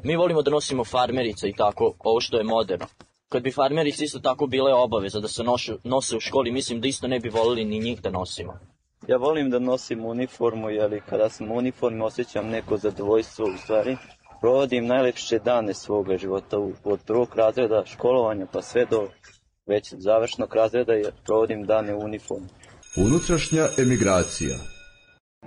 Mi volimo da nosimo farmerice i tako, ovo što je moderno. Kad bi farmerice isto tako bile obaveza da se nose u školi, mislim da isto ne bi volili ni njih da nosimo. Ja volim da nosim uniformu, jer kada sam u uniformi osjećam neko zadovoljstvo u stvari. Provodim najlepše dane svoga života od prvog razreda školovanja pa sve do već završnog razreda, jer provodim dane u uniformi. Unutrašnja emigracija.